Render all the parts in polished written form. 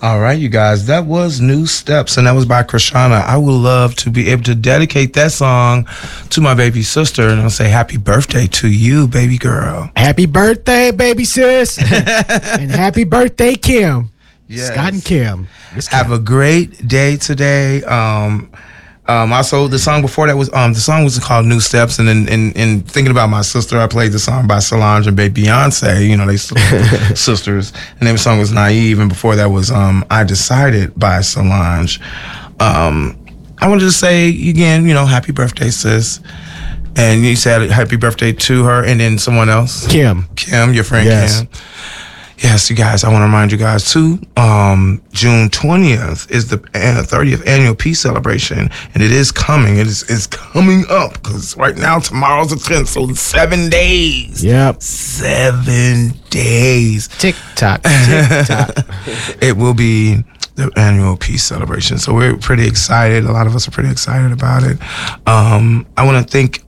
All right, you guys, that was New Steps, and that was by Krishana. I would love to be able to dedicate that song to my baby sister, and I'll say happy birthday to you, baby girl. Happy birthday, baby sis. And happy birthday, Kim. Yes. Scott and Kim. Have a great day today. Also, the song before that was the song was called New Steps, and in thinking about my sister, I played the song by Solange and Baby Beyonce. You know, they still sisters. And the name of the song was Naive, and before that was I Decided by Solange. I wanted to say again, you know, happy birthday, sis. And you said happy birthday to her, and then someone else, Kim, your friend yes. Kim. Yes, you guys, I want to remind you guys, too, June 20th is the 30th annual peace celebration, and it is coming. It's coming up, because right now, tomorrow's the 10th, so 7 days. Yep. 7 days. Tick-tock, tick-tock. It will be the annual peace celebration, so we're pretty excited. A lot of us are pretty excited about it. I want to thank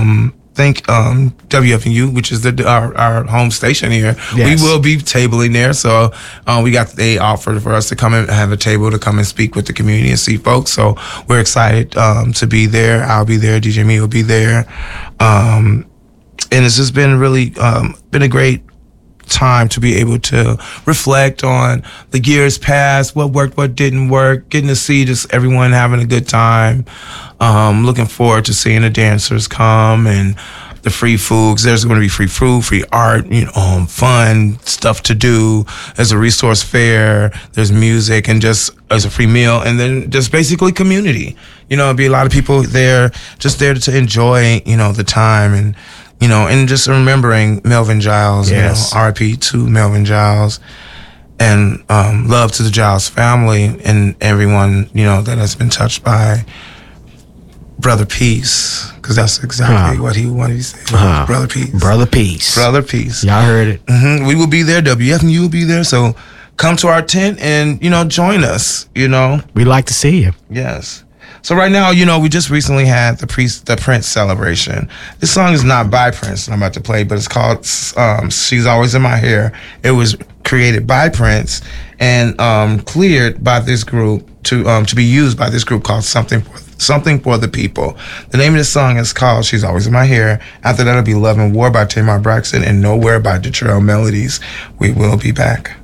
WFNU, which is our home station here. Yes. We will be tabling there, so they offered for us to come and have a table to come and speak with the community and see folks. So we're excited to be there. I'll be there. DJ Me will be there, and it's just been really been a great time to be able to reflect on the years past, what worked, what didn't work, getting to see just everyone having a good time. Looking forward to seeing the dancers come and the free food, 'cause there's going to be free food, free art, fun stuff to do. There's a resource fair, there's music, and just as a free meal, and then just basically community. It'll be a lot of people there, just there to enjoy, the time, and and just remembering Melvin Giles, yes. RIP to Melvin Giles, and love to the Giles family and everyone, that has been touched by Brother Peace, because that's exactly what he wanted to say. Brother Peace. Brother Peace. Brother Peace. Y'all heard it. Mm-hmm. We will be there. WFNU will be there. So come to our tent and, join us, We'd like to see you. Yes. So right now, we just recently had the Prince celebration. This song is not by Prince that I'm about to play, but it's called She's Always in My Hair. It was created by Prince and cleared by this group to be used by this group called Something for the People. The name of the song is called She's Always in My Hair. After that, it'll be Love and War by Tamar Braxton and Nowhere by Detrell Melodies. We will be back.